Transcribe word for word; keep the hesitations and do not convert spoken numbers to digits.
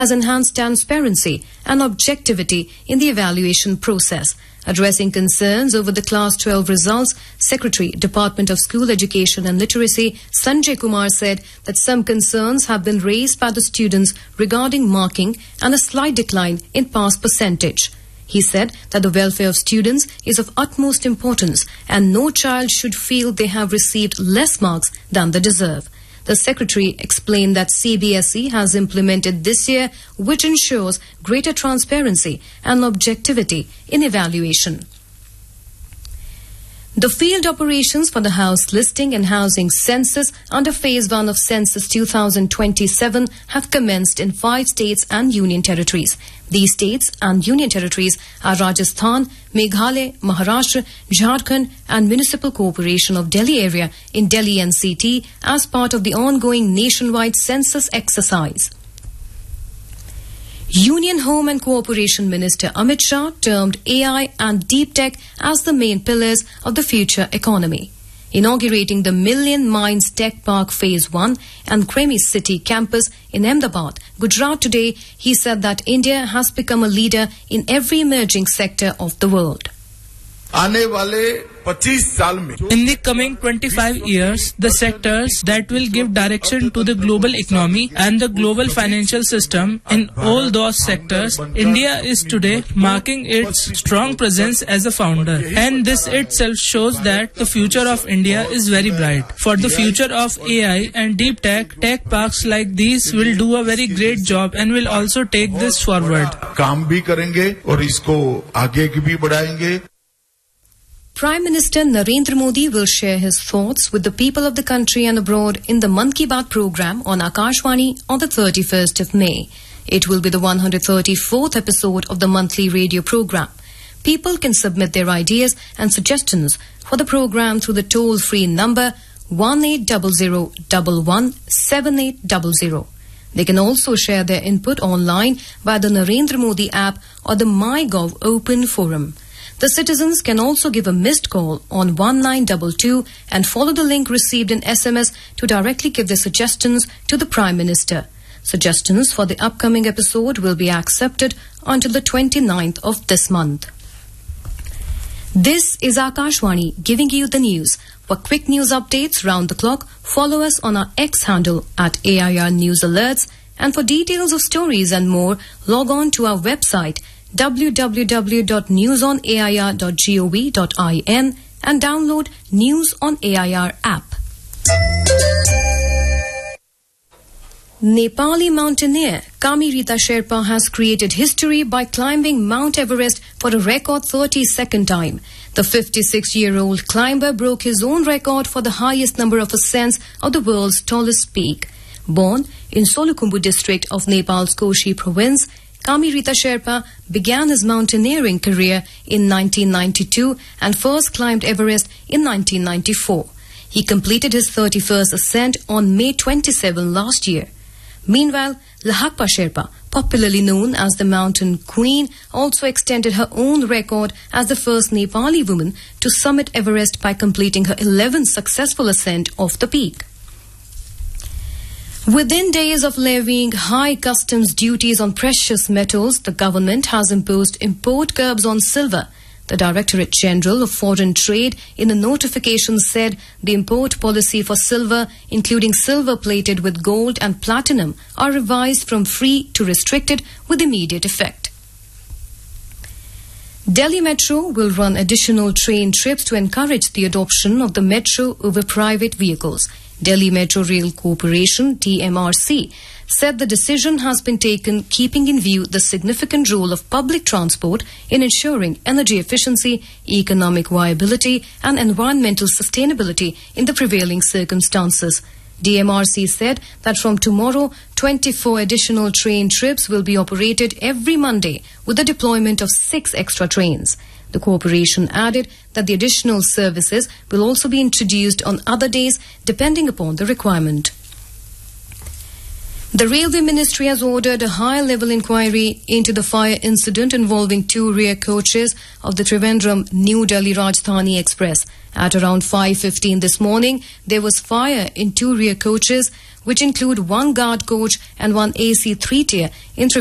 has enhanced transparency and objectivity in the evaluation process. Addressing concerns over the Class twelve results, Secretary, Department of School Education and Literacy, Sanjay Kumar said that some concerns have been raised by the students regarding marking and a slight decline in pass percentage. He said that the welfare of students is of utmost importance and no child should feel they have received less marks than they deserve. The Secretary explained that C B S E has implemented this year, which ensures greater transparency and objectivity in evaluation. The field operations for the house listing and housing census under Phase one of Census two thousand twenty-seven have commenced in five states and union territories. These states and union territories are Rajasthan, Meghalaya, Maharashtra, Jharkhand and Municipal Corporation of Delhi area in Delhi N C T as part of the ongoing nationwide census exercise. Union Home and Cooperation Minister Amit Shah termed A I and deep tech as the main pillars of the future economy. Inaugurating the Million Minds Tech Park Phase one and Cremi City campus in Ahmedabad, Gujarat today, he said that India has become a leader in every emerging sector of the world. In the coming twenty-five years, the sectors that will give direction to the global economy and the global financial system, in all those sectors, India is today marking its strong presence as a founder. And this itself shows that the future of India is very bright. For the future of A I and deep tech, tech parks like these will do a very great job and will also take this forward. Prime Minister Narendra Modi will share his thoughts with the people of the country and abroad in the Mann Ki Baat program on Akashvani on the thirty-first of May. It will be the one hundred thirty-fourth episode of the monthly radio program. People can submit their ideas and suggestions for the program through the toll-free number one eight zero zero one one seven eight zero zero. They can also share their input online via the Narendra Modi app or the MyGov Open Forum. The citizens can also give a missed call on one nine two two and follow the link received in S M S to directly give their suggestions to the Prime Minister. Suggestions for the upcoming episode will be accepted until the twenty-ninth of this month. This is Akashvani giving you the news. For quick news updates round the clock, follow us on our X handle at A I R News Alerts. And for details of stories and more, log on to our website w w w dot news on a i r dot gov dot in and download News on A I R app. Nepali mountaineer Kami Rita Sherpa has created history by climbing Mount Everest for a record thirty-second time. The fifty-six-year-old climber broke his own record for the highest number of ascents of the world's tallest peak. Born in Solukhumbu district of Nepal's Koshi province, Kami Rita Sherpa began his mountaineering career in nineteen ninety-two and first climbed Everest in nineteen ninety-four. He completed his thirty-first ascent on May twenty-seventh last year. Meanwhile, Lahakpa Sherpa, popularly known as the Mountain Queen, also extended her own record as the first Nepali woman to summit Everest by completing her eleventh successful ascent of the peak. Within days of levying high customs duties on precious metals, the government has imposed import curbs on silver. The Directorate General of Foreign Trade in a notification said the import policy for silver, including silver plated with gold and platinum, are revised from free to restricted with immediate effect. Delhi Metro will run additional train trips to encourage the adoption of the metro over private vehicles. Delhi Metro Rail Corporation, D M R C, said the decision has been taken keeping in view the significant role of public transport in ensuring energy efficiency, economic viability and environmental sustainability in the prevailing circumstances. D M R C said that from tomorrow, twenty-four additional train trips will be operated every Monday with the deployment of six extra trains. The corporation added that the additional services will also be introduced on other days depending upon the requirement. The Railway Ministry has ordered a high-level inquiry into the fire incident involving two rear coaches of the Trivandrum-New Delhi Rajdhani Express. At around five fifteen this morning, there was fire in two rear coaches, which include one guard coach and one A C three-tier in